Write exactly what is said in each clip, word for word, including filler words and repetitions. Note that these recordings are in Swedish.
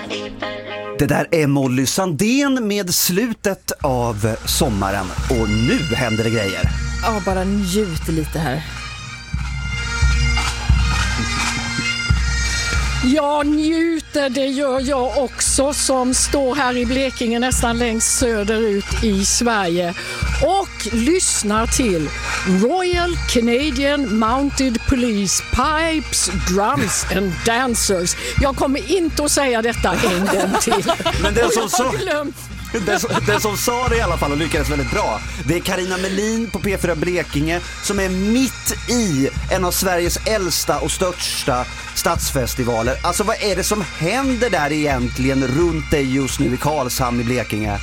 Det där är Molly Sandén med slutet av sommaren. Och nu händer det grejer. Ja, bara njut lite här. Jag njuter, det gör jag också, som står här i Blekinge nästan längst söderut i Sverige och lyssnar till Royal Canadian Mounted Police Pipes, Drums and Dancers. Jag kommer inte att säga detta en gång till. Men det är som så... Den, den som sa det i alla fall och lyckades väldigt bra, det är Carina Melin på P fyra Blekinge som är mitt i en av Sveriges äldsta och största stadsfestivaler. Alltså vad är det som händer där egentligen runt dig just nu i Karlshamn i Blekinge?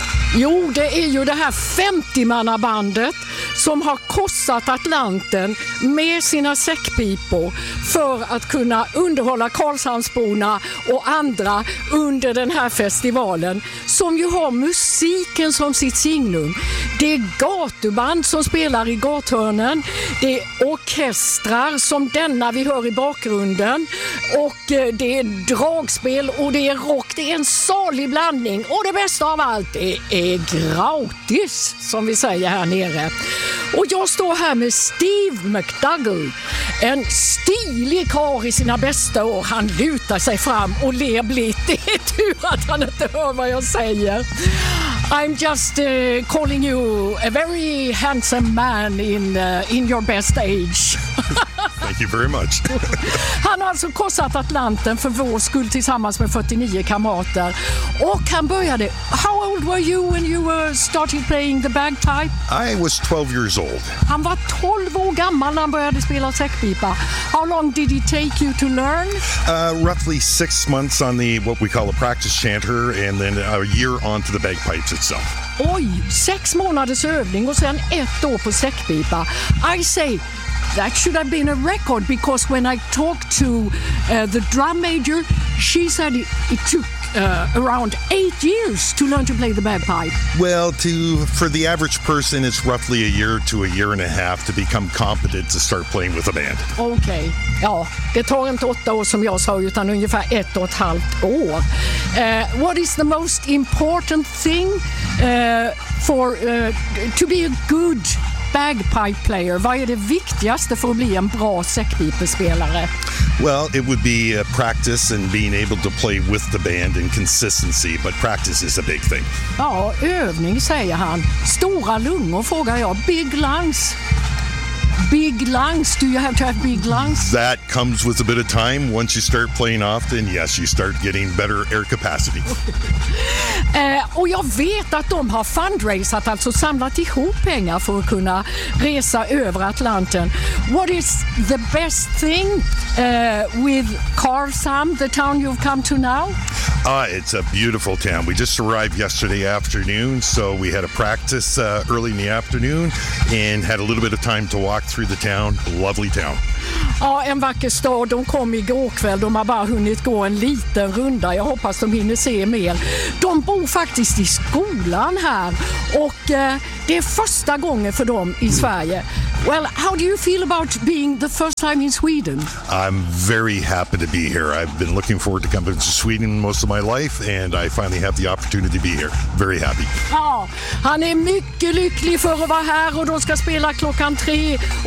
Jo, det är ju det här femtiomannabandet som har korsat Atlanten med sina säckpipor för att kunna underhålla Karlshamnsborna och andra under den här festivalen, som ju har musiken som sitt signum. Det är gatuband som spelar i gathörnen, det är orkestrar som denna vi hör i bakgrunden, och det är dragspel och det är rock. Det är en salig blandning, och det bästa av allt, det är gratis, som vi säger här nere. Och jag står här med Steve McDougall, en stilig karl i sina bästa år. Han lutar sig fram och ler blitt. Det är tur att han inte hör vad jag säger. I'm just uh, calling you a very handsome man in, uh, in your best age. Thank you very much. Han har alltså korsat Atlanten för vår skull tillsammans med fyrtionio kamrater. Och han började... How old were you when you uh, started playing the bagpipe? I was twelve years old. Han var tolv år gammal när han började spela säckpipa. How long did it take you to learn? Uh, roughly six months on the what we call a practice chanter, and then a year on to the bagpipes itself. Oj, sex månaders övning och sen ett år på säckpipa. I say... That should have been a record, because when I talked to uh, the drum major, she said it, it took uh, around eight years to learn to play the bagpipe. Well, to for the average person, it's roughly a year to a year and a half to become competent to start playing with a band. Okej, okay. Ja, det tar inte åtta år som jag sa, utan ungefär ett och ett halvt år. Uh, what is the most important thing uh, for uh, to be a good bagpipe player? Vad är det viktigaste för att bli en bra säckpipespelare? Well, it would be uh, practice and being able to play with the band and consistency, but practice is a big thing. Ja, övning säger han. Stora lungor frågar jag. Big lungs. Big lungs. Do you have to have big lungs? That comes with a bit of time. Once you start playing often, yes, you start getting better air capacity. eh, och jag vet att de har fundraisat, alltså samlat ihop pengar för att kunna resa över Atlanten. What is the best thing uh, with Karlshamn, the town you've come to now? Uh, it's a beautiful town. We just arrived yesterday afternoon, so we had a practice uh, early in the afternoon and had a little bit of time to walk through the town. Lovely town. Ja, en vacker stad. De kom igår kväll. De har bara hunnit gå en liten runda. Jag hoppas de hinner se mer. De bor faktiskt i skolan här. Och eh, det är första gången för dem i Sverige. Well, how do you feel about being the first time in Sweden? I'm very happy to be here. I've been looking forward to coming to Sweden most of my life, and I finally have the opportunity to be here. Very happy. Ja, han är mycket lycklig för att vara här, och de ska spela klockan tre.